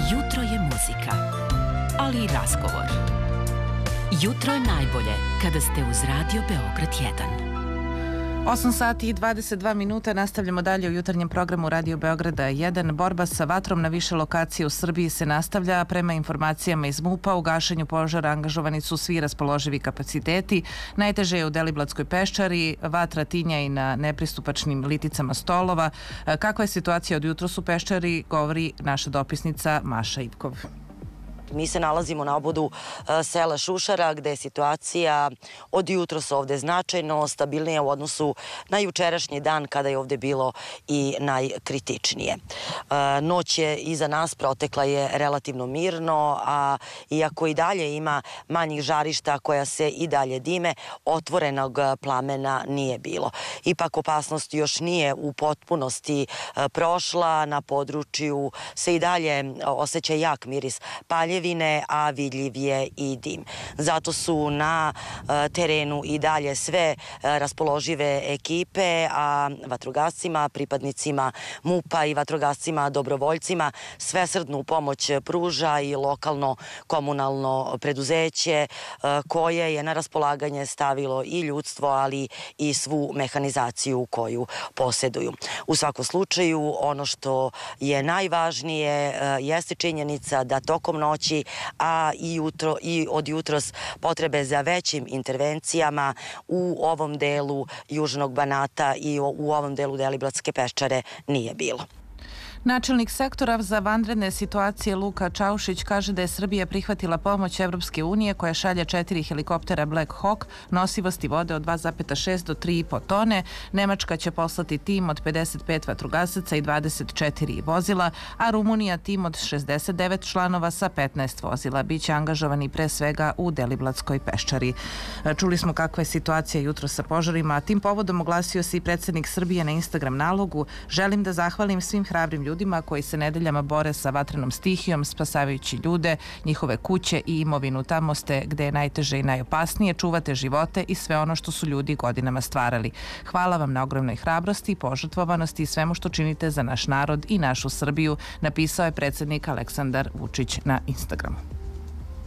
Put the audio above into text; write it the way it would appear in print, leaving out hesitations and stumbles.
Jutro je muzika, ali i razgovor. Jutro je najbolje kada ste uz Radio Beograd 1. 8 sati i 22 minuta, nastavljamo dalje u jutarnjem programu Radio Beograda 1. Borba sa vatrom na više lokacije u Srbiji se nastavlja. Prema informacijama iz MUP-a, u gašenju požara angažovani su svi raspoloživi kapaciteti. Najteže je u Deliblatskoj peščari, vatra tinja i na nepristupačnim liticama stolova. Kakva je situacija od jutros u peščari, govori naša dopisnica Maša Ivkov. Mi se nalazimo na obodu sela Šušara, gde je situacija od jutros ovde značajno stabilnija u odnosu na jučerašnji dan kada je ovde bilo i najkritičnije. Noć je iza nas, protekla je relativno mirno, a iako i dalje ima manjih žarišta koja se i dalje dime, otvorenog plamena nije bilo. Ipak opasnost još nije u potpunosti prošla, na području se i dalje osjeća jak miris palje, a vidljiv je i dim. Zato su na terenu i dalje sve raspoložive ekipe, a vatrogascima, pripadnicima MUP-a i vatrogascima, dobrovoljcima svesrdnu pomoć pruža i lokalno komunalno preduzeće koje je na raspolaganje stavilo i ljudstvo, ali i svu mehanizaciju koju posjeduju. U svakom slučaju, ono što je najvažnije jeste činjenica da tokom noći, a i od jutros potrebe za većim intervencijama u ovom delu Južnog Banata i u ovom delu Deliblatske peščare nije bilo. Načelnik sektora za vanredne situacije Luka Čaušić kaže da je Srbija prihvatila pomoć Evropske unije koja šalje 4 helikoptera Black Hawk nosivosti vode od 2,6 do 3,5 tone. Nemačka će poslati tim od 55 vatrogasaca i 24 vozila, a Rumunija tim od 69 članova sa 15 vozila. Biće angažovani pre svega u Deliblatskoj peščari. Čuli smo kakva je situacija jutro sa požarima, a tim povodom oglasio se i predsjednik Srbije na Instagram nalogu. Želim da zahvalim svim hrabrim ljudima koji se nedeljama bore sa vatrenom stihijom, spasavajući ljude, njihove kuće i imovinu. Tamo ste gde je najteže i najopasnije, čuvate živote i sve ono što su ljudi godinama stvarali. Hvala vam na ogromnoj hrabrosti, požrtvovanosti i svemu što činite za naš narod i našu Srbiju, napisao je predsjednik Aleksandar Vučić na Instagramu.